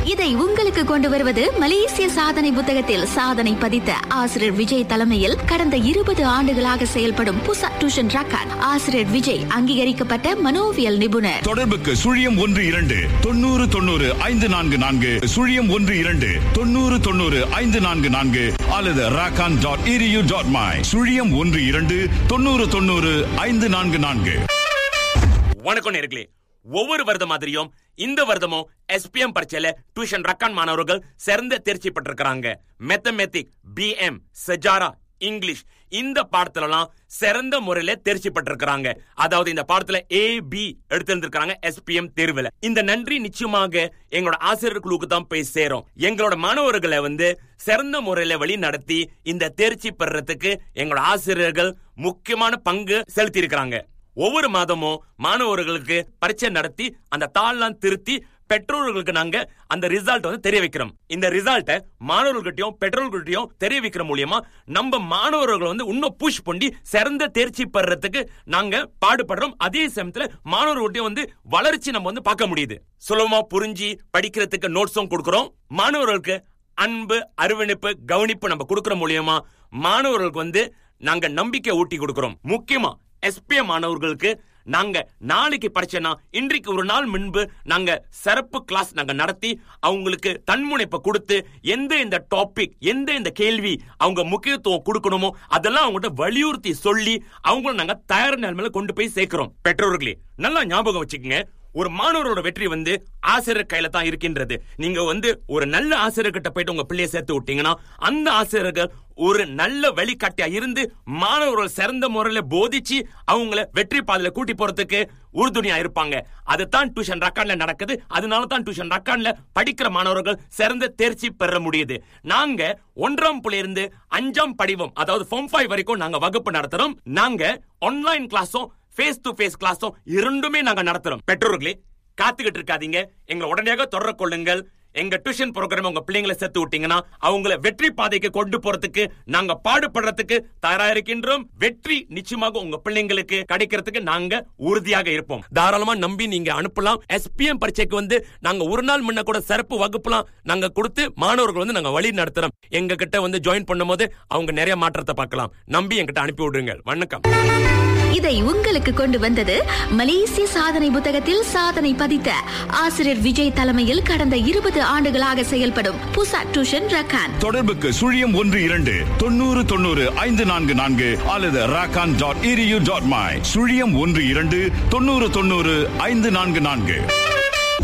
இதை உங்களுக்கு கொண்டு வருவது மலேசிய சாதனை புத்தகத்தில் சாதனை பதித்த ஆசிரியர் விஜய் தலைமையில் கடந்த 20 ஆண்டுகளாக செயல்படும் புசாட் டியூஷன் ரக்கான். ஆசிரியர் விஜய் அங்கீகரிக்கப்பட்ட மனோவியல் நிபுணர். தொடர்புக்கு 01-2-90-90-544 01-2-90-90-544 அல்லது rakan.edu.my 01-2-90-90-544. வணக்கம் நேயர்களே. ஒவ்வொரு வருட மாதிரியும் இந்த வருடமும் SPM பரீட்சையில டியூஷன் ரக்கான் மாணவர்கள் சிறந்த தேர்ச்சி பெற்றிருக்கிறாங்க. மேத்தமேட்டிக், BM, சஜாரா, இங்கிலீஷ் இந்த பாடத்துலலாம் சிறந்த முறையில தேர்ச்சி பெற்றிருக்கிறாங்க. அதாவது இந்த பாடத்துல AB எடுத்திருந்திருக்காங்க SPM தேர்வுல. இந்த நன்றி நிச்சயமாக எங்களோட ஆசிரியர் குழுவுக்கு தான் போய் சேரும். எங்களோட மாணவர்களை சிறந்த முறையில வழி நடத்தி இந்த தேர்ச்சி பெறறதுக்கு எங்களோட ஆசிரியர்கள் முக்கியமான பங்கு செலுத்தி இருக்கிறாங்க. ஒவ்வொரு மாதமும் மாணவர்களுக்கு பரீட்சை நடத்தி அந்த தாள்லாம் திருத்தி பெற்றோர்களுக்கு நாங்க அந்த ரிசல்ட் தெரிய வைக்கிறோம். இந்த ரிசல்ட்டை மாணவர்கள்கிட்டயும் பெற்றோர்கள்கிட்டயும் தெரிய வைக்கிற மூலியமா நம்ம மாணவர்கள் இன்னும் புஷ் பண்ணி சிறந்த தேர்ச்சி பெறறதுக்கு நாங்க பாடுபடுறோம். அதே சமயத்துல மாணவர்கள்கிட்டயும் வளர்ச்சி நம்ம பார்க்க முடியுது. சுலபமா புரிஞ்சு படிக்கிறதுக்கு நோட்ஸும் கொடுக்கிறோம். மாணவர்களுக்கு அன்பு, அரவணைப்பு, கவனிப்பு நம்ம கொடுக்கிற மூலியமா மாணவர்களுக்கு நாங்க நம்பிக்கை ஊட்டி கொடுக்கிறோம். முக்கியமா SPM மாணவர்களுக்கு நாங்க நாளைக்கு பரீட்சைனா இன்றைக்கு ஒரு நாள் முன்பு நாங்க சிறப்பு கிளாஸ் நாங்க நடத்தி அவங்களுக்கு தன்முனைப்பை கொடுத்து எந்த டாபிக் எந்த கேள்வி அவங்க முக்கியத்துவம் கொடுக்கணுமோ அதெல்லாம் அவங்கள்ட்ட வலியுறுத்தி சொல்லி அவங்கள நாங்க தயார் நிலைமையில கொண்டு போய் சேர்க்கிறோம். பெற்றோர்களே நல்லா ஞாபகம் வச்சுக்கோங்க, ஒரு மாணவரோட வெற்றி ஆசிரியர் கையில தான் இருக்கின்றது. நீங்க ஒரு நல்ல ஆசிரியர்கிட்ட போயிட்டு உங்க பிள்ளைய சேர்த்து விட்டீங்கன்னா அந்த ஆசிரியர்கள் ஒரு நல்ல வழிகாட்டியா இருந்து மாணவர்கள் சிறந்த முறையில போதிச்சு அவங்கள வெற்றி பாதையில கூட்டி போறதுக்கு உறுதுணையா இருப்பாங்க. அதுதான் டியூஷன் ரக்கான்ல நடக்குது. அதனால தான் டியூஷன் ரக்கான்ல படிக்கிற மாணவர்கள் சிறந்த தேர்ச்சி பெற முடியுது. நாங்க 1ஆம் புள்ளியிலிருந்து 5ஆம் படிவம் அதாவது Form 5 வரைக்கும் நாங்க வகுப்பு நடத்துறோம். நாங்க ஆன்லைன் கிளாஸும் ஃபேஸ் டு ஃபேஸ் கிளாஸும் இரண்டுமே நாங்க நடத்துறோம். பெற்றோர்களே காத்துக்கிட்டு இருக்காதீங்க, எங்களை உடனடியாக தொடர்பு கொள்ளுங்கள். எங்க டியூஷன் ப்ரோக்ராம் உங்க பிள்ளைங்களை சேர்த்து விட்டீங்கன்னா அவங்கள வெற்றி பாதைக்கு கொண்டு போறதுக்கு நாங்க பாடுபடுறதுக்கு தயாரா இருக்கின்றோம். வெற்றி நிச்சயமாக உங்க பிள்ளைங்களுக்கு கிடைக்கிறதுக்கு நாங்க உறுதியாக இருப்போம். தாராளமா நம்பி நீங்க அனுப்பலாம். SPM பரீட்சைக்கு நாங்க ஒரு நாள் முன்ன கூட சிறப்பு வகுப்புலாம் நாங்க கொடுத்து மாணவர்கள் நாங்க வழி நடத்துறோம். எங்க கிட்ட ஜாயின் பண்ணும் போது அவங்க நிறைய மாற்றத்தை பார்க்கலாம். நம்பி எங்கிட்ட அனுப்பி விடுங்க. வணக்கம். இதை உங்களுக்கு கொண்டு வந்தது மலேசிய சாதனை புத்தகத்தில் சாதனை பதித்த ஆசிரியர் விஜய் தலைமையில் கடந்த 20 ஆண்டுகளாக செயல்படும் புசாட் டியூஷன் ரக்கான். தொடர்புக்கு 01-2-90-90-544 அல்லது rakan.edu.my 01-2-90-90-544.